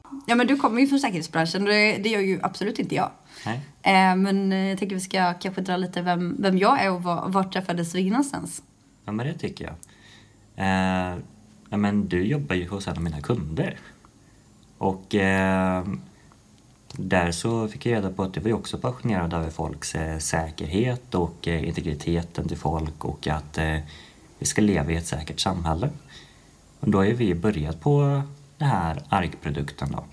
Ja, men du kommer ju från säkerhetsbranschen och det gör ju absolut inte jag. Nej. Men jag tänker vi ska kanske dra lite vem jag är och vart träffades vi någonstans. Ja, men det tycker jag. Ja, men du jobbar ju hos en av mina kunder. Och där så fick jag reda på att du var också passionerad över folks säkerhet och integriteten till folk och att vi ska leva i ett säkert samhälle. Och då har ju vi börjat på den här ARK-produkten då.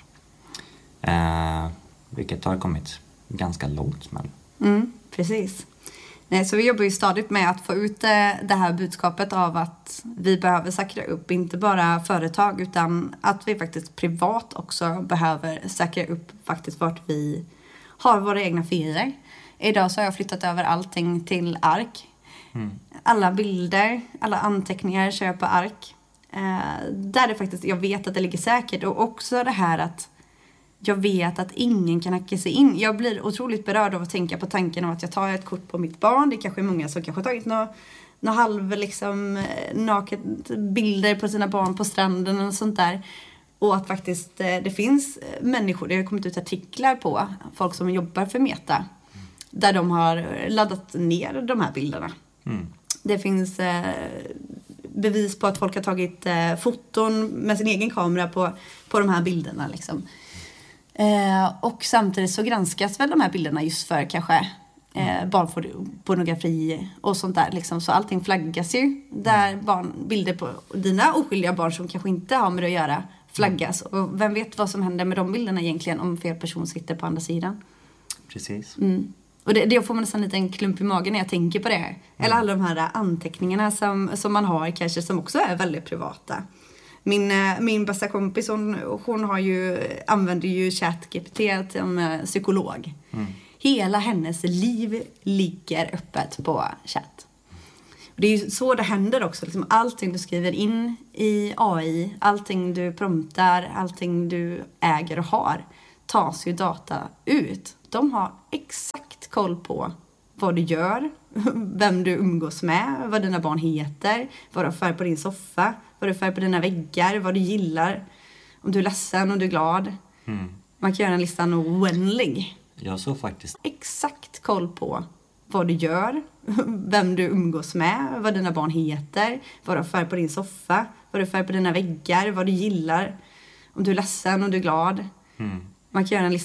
Vilket har kommit ganska långt. Men... Precis. Nej, så vi jobbar ju stadigt med att få ut det här budskapet av att vi behöver säkra upp inte bara företag utan att vi faktiskt privat också behöver säkra upp faktiskt vart vi har våra egna filer. Idag så har jag flyttat över allting till ARK. Alla bilder, alla anteckningar kör jag på ARK. Där det faktiskt, jag vet att det ligger säkert och också det här att jag vet att ingen kan hacka sig in. Jag blir otroligt berörd av att tänka på tanken om att jag tar ett kort på mitt barn. Det kanske är många som kanske har tagit några halv liksom, naket bilder på sina barn på stranden och sånt där. Och att faktiskt det finns människor, det har kommit ut artiklar på folk som jobbar för Meta. Där de har laddat ner de här bilderna. Det finns bevis på att folk har tagit foton med sin egen kamera på de här bilderna liksom. Och samtidigt så granskas väl de här bilderna just för kanske barnpornografi och sånt där liksom. Så allting flaggas ju där bilder på dina oskyldiga barn som kanske inte har med det att göra flaggas. Och vem vet vad som händer med de bilderna egentligen om fel person sitter på andra sidan. Precis. Och det får man nästan en liten klump i magen när jag tänker på det här. Eller alla de här anteckningarna som man har kanske som också är väldigt privata. Min bästa kompis hon använder ju ChatGPT som psykolog. Hela hennes liv ligger öppet på chatt. Och det är ju så det händer också. Liksom allting du skriver in i AI, allting du promptar, allting du äger och har tas ju data ut. De har exakt koll på vad du gör, vem du umgås med, vad dina barn heter, vad du har färg på din soffa, vad du har färg på dina väggar, vad du gillar, om du är ledsen, om du är glad. Man kan göra en listan oändlig. Jag såg faktiskt exakt koll på vad du gör, vem du umgås med, vad dina barn heter, vad du har färg på din soffa, vad du har färg på dina väggar, vad du gillar, om du är ledsen, om du är glad. Man kan göra en